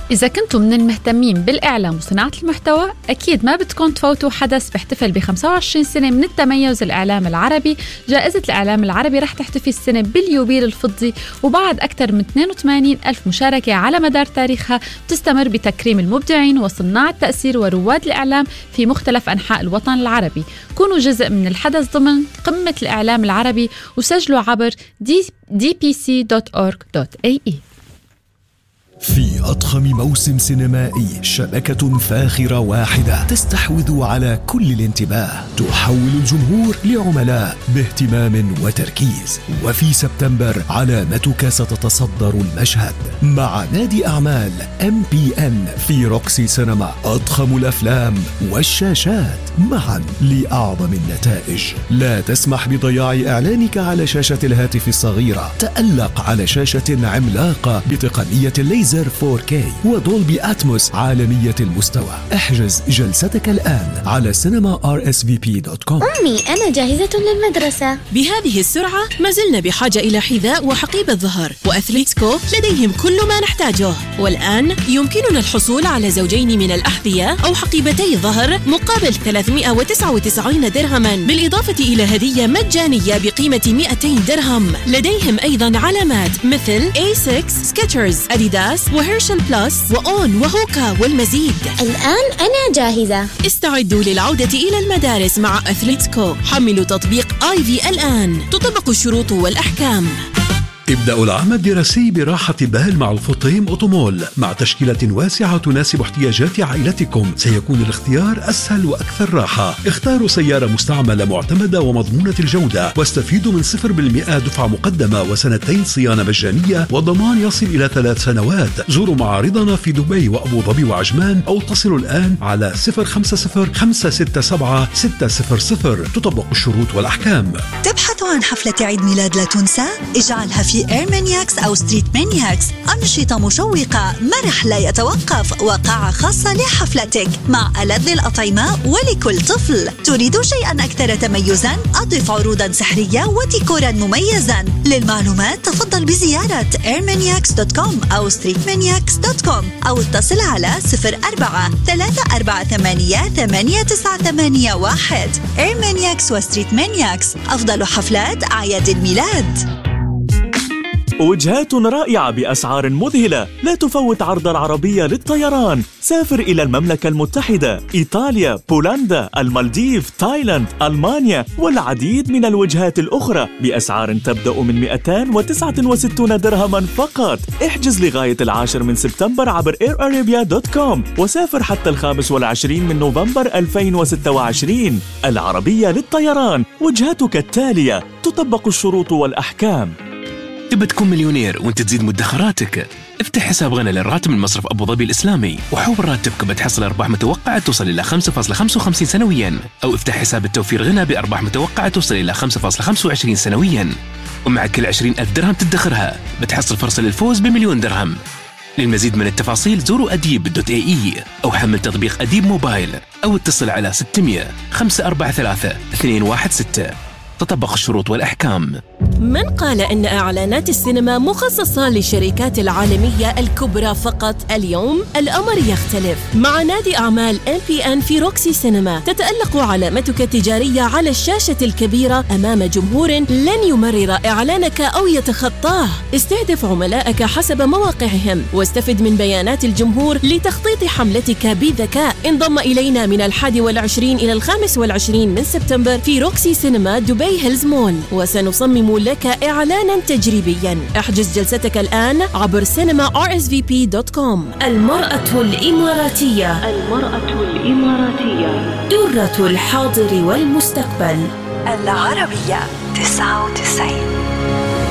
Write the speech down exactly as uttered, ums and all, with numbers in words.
إذا كنتم من المهتمين بالإعلام وصناعة المحتوى، أكيد ما بدكم تفوتوا حدث بيحتفل ب خمسة وعشرين سنة من التميز الإعلام العربي. جائزة الإعلام العربي رح تحتفي السنة باليوبيل الفضي، وبعد أكثر من اثنين وثمانين ألف مشاركة على مدار تاريخها بتستمر بتكريم المبدعين وصناع التأثير ورواد الإعلام في مختلف أنحاء الوطن العربي. كونوا جزء من الحدث ضمن قمة الإعلام العربي وسجلوا عبر دي بي سي دوت أورغ دوت إيه إي. في أضخم موسم سينمائي، شبكة فاخرة واحدة تستحوذ على كل الانتباه، تحول الجمهور لعملاء باهتمام وتركيز. وفي سبتمبر علامتك ستتصدر المشهد مع نادي أعمال إم بي إن في روكسي سينما. أضخم الأفلام والشاشات معا لأعظم النتائج. لا تسمح بضياع إعلانك على شاشة الهاتف الصغيرة، تألق على شاشة عملاقة بتقنية الليزر فور كي ودولبي أتموس عالمية المستوى. احجز جلستك الآن على سينما آر إس في بي دوت كوم. أمي أنا جاهزة للمدرسة. بهذه السرعة ما زلنا بحاجة إلى حذاء وحقيبة ظهر، وأثليتسكو لديهم كل ما نحتاجه. والآن يمكننا الحصول على زوجين من الأحذية أو حقيبتي ظهر مقابل ثلاثمائة وتسعة وتسعين درهما، بالإضافة إلى هدية مجانية بقيمة مئتين درهم. لديهم أيضا علامات مثل إيه ستة، سكيتشرز، أديداس وهيرشل بلس وأون وهوكا والمزيد. الآن أنا جاهزة. استعدوا للعودة إلى المدارس مع أثليتسكو. حملوا تطبيق آي في الآن. تطبق الشروط والأحكام. ابدأوا العام الدراسي براحة بال مع الفطيم أوتومول. مع تشكيلة واسعة تناسب احتياجات عائلتكم، سيكون الاختيار أسهل وأكثر راحة. اختاروا سيارة مستعملة معتمدة ومضمونة الجودة، واستفيدوا من صفر بالمئة دفعة مقدمة وسنتين صيانة مجانية وضمان يصل إلى ثلاث سنوات. زوروا معارضنا في دبي وأبو ظبي وعجمان، أو اتصلوا الآن على صفر خمسة صفر خمسة ستة سبعة ستة صفر صفر. تطبق الشروط والأحكام. تبحث عن حفلة عيد ميلاد لا تنسى؟ اجعلها في إيرمانياكس أو ستريت مانياكس. أنشطة مشوقة، مرح لا يتوقف، وقاعة خاصة لحفلتك مع ألذ الأطعمة ولكل طفل. تريد شيئا أكثر تميزا؟ أضف عروضا سحرية وديكورا مميزا. للمعلومات تفضل بزيارة إيرمانياكس دوت كوم أو ستريت مانياكس دوت كوم، أو اتصل على صفر أربعة ثلاثة أربعة ثمانية ثمانية تسعة ثمانية واحد. إيرمانياكس وستريت مانياكس، أفضل حفلات أعياد الميلاد. وجهات رائعة بأسعار مذهلة. لا تفوت عرض العربية للطيران. سافر إلى المملكة المتحدة، إيطاليا، بولندا، المالديف، تايلاند، ألمانيا والعديد من الوجهات الأخرى بأسعار تبدأ من مئتين وتسعة وستين درهما فقط. احجز لغاية العاشر من سبتمبر عبر إير أرابيا دوت كوم، وسافر حتى الخامس والعشرين من نوفمبر ألفين وستة وعشرين. العربية للطيران، وجهتك التالية. تطبق الشروط والأحكام. تبى تكون مليونير وانت تزيد مدخراتك؟ افتح حساب غنى للراتب من مصرف أبو ظبي الإسلامي، وحول راتبك بتحصل أرباح متوقعة توصل إلى خمسة فاصلة خمسة وخمسين سنوياً. أو افتح حساب التوفير غنى بأرباح متوقعة توصل إلى خمسة فاصلة خمسة وعشرين سنوياً، ومع كل عشرين ألف درهم تدخرها بتحصل فرصة للفوز بمليون درهم. للمزيد من التفاصيل زوروا أديب دوت إيه إي، أو حمل تطبيق أديب موبايل، أو اتصل على ستمائة خمسة أربعة ثلاثة اثنين واحد ستة. تطبق الشروط والأحكام. من قال أن إعلانات السينما مخصصة للشركات العالمية الكبرى فقط؟ اليوم الأمر يختلف. مع نادي أعمال إم بي إن في روكسي سينما تتألق علامتك التجارية على الشاشة الكبيرة أمام جمهور لن يمرر إعلانك أو يتخطاه. استهدف عملائك حسب مواقعهم، واستفد من بيانات الجمهور لتخطيط حملتك بذكاء. انضم إلينا من الحادي والعشرين إلى الخامس والعشرين من سبتمبر في روكسي سينما دبي هيلز مول، وسنصمم لك إعلانا تجريبيا. احجز جلستك الآن عبر سينما آر إس في بي دوت كوم. المرأة الإماراتية، المرأة الإماراتية، درة الحاضر والمستقبل. العربية تسعة وتسعين.